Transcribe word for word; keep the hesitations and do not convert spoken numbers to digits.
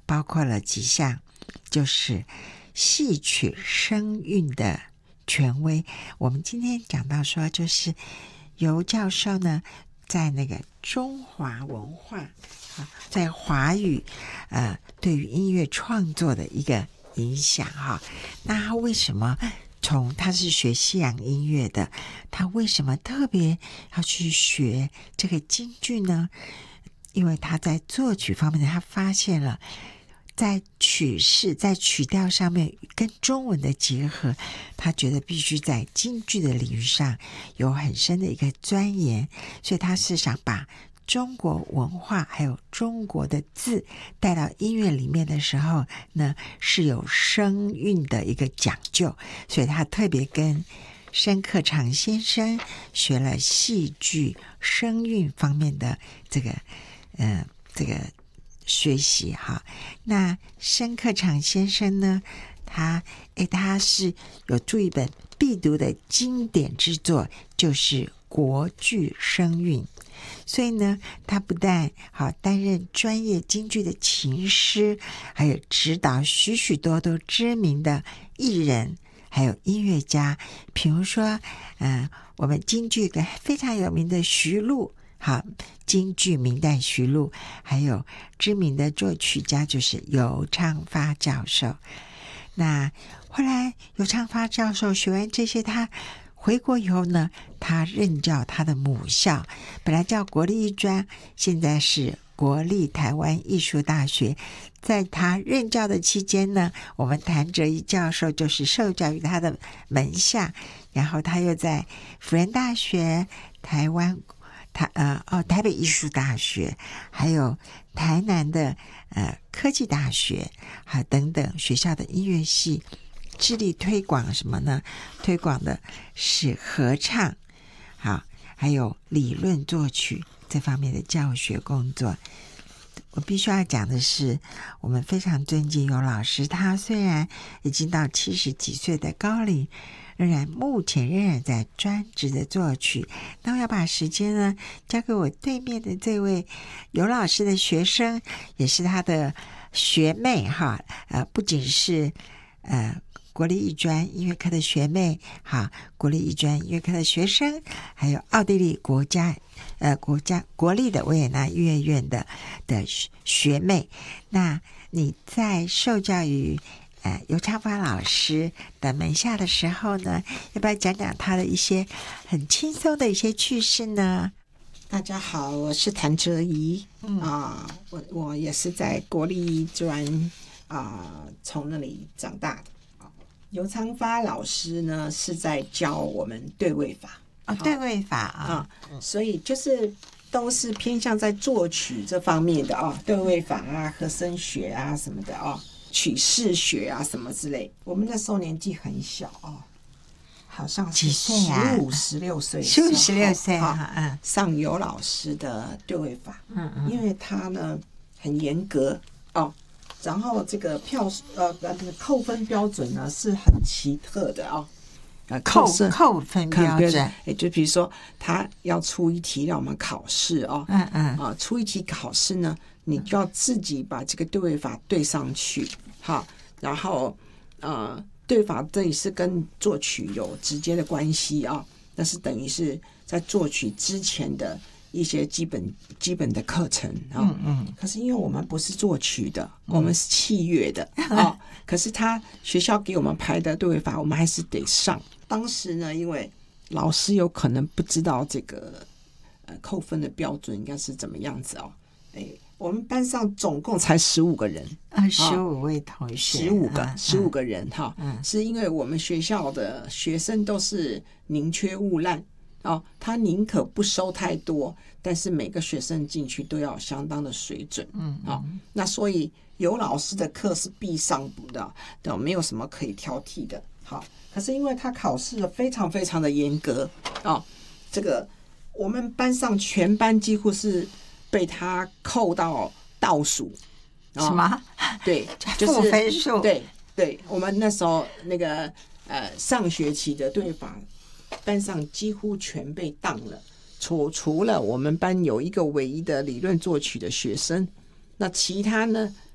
包括了几项，就是戏曲声韵的权威。我们今天讲到说，就是尤教授呢，在那个中华文化，在华语呃对于音乐创作的一个影响哈。那他为什么从他是学西洋音乐的，他为什么特别要去学这个京剧呢？因为他在作曲方面，他发现了在曲式在曲调上面跟中文的结合，他觉得必须在京剧的领域上有很深的一个钻研，所以他是想把中国文化还有中国的字带到音乐里面的时候呢，是有声韵的一个讲究，所以他特别跟申克常先生学了戏剧声韵方面的这个呃这个学习哈。那申克常先生呢，他诶他是有著一本必读的经典之作，就是国剧声韵。所以呢，他不但好担任专业京剧的琴师，还有指导许许多多知名的艺人还有音乐家，比如说嗯、呃，我们京剧一个非常有名的徐璐，好，京剧名旦徐璐，还有知名的作曲家就是尤昌发教授。那后来尤昌发教授学完这些，他回国以后呢，他任教他的母校，本来叫国立艺专，现在是国立台湾艺术大学。在他任教的期间呢，我们谭哲一教授就是受教于他的门下，然后他又在辅仁大学、台湾台呃哦台北艺术大学，还有台南的呃科技大学，还有等等学校的音乐系致力推广什么呢？推广的是合唱，好，还有理论作曲这方面的教学工作。我必须要讲的是，我们非常尊敬尤老师，他虽然已经到七十几岁的高龄，仍然目前仍然在专职的作曲。那我要把时间呢交给我对面的这位尤老师的学生，也是他的学妹哈，呃，不仅是呃国立艺专音乐科的学妹，好，国立艺专音乐科的学生，还有奥地利国家呃国家国立的维也纳音乐院的的学妹。那你在受教于呃尤昌发老师的门下的时候呢，要不要讲讲他的一些很轻松的一些趣事呢？ 大家好，我是谭哲怡，嗯啊，我我也是在国立艺专啊，从那里长大的。尤昌发老师呢是在教我们对位法， 哦，对位法啊、 嗯，所以就是都是偏向在作曲这方面的啊，对位法啊、和声学啊什么的啊，曲式学啊什么之类。我们那时候年纪很小啊，好像是十五、十六岁， 十五、十六岁啊，嗯， 上尤老师的对位法，嗯嗯，因为他呢很严格哦。然后这个票呃呃扣分标准呢是很奇特的哦， 呃扣扣分标准， 也就比如说他要出一题让我们考试哦， 嗯嗯啊出一题考试呢，你就要自己把这个对位法对上去，好，然后呃对法这里是跟作曲有直接的关系啊，那是等于是在作曲之前的一些基本基本的课程啊、哦，嗯嗯。可是因为我们不是作曲的，嗯、我们是器乐的啊、哦。可是他学校给我们排的对位法，我们还是得上。当时呢，因为老师有可能不知道这个呃扣分的标准应该是怎么样子哦。哎，我们班上总共才十五个人啊，十五位同学， 十五个，十五个人哈、嗯。是因为我们学校的学生都是宁缺毋滥。哦，他宁可不收太多，但是每个学生进去都要有相当的水准。嗯，好、哦，那所以尤老师的课是必上补的，对，没有什么可以挑剔的。好，可是因为他考试非常非常的严格啊、哦，这个我们班上全班几乎是被他扣到倒数。 哦、什么？ 对，就是负分数。 对对，我们那时候那个呃上学期的对法。班上几乎全被当了，除除了我们班有一个唯一的理论作曲的学生，那其他呢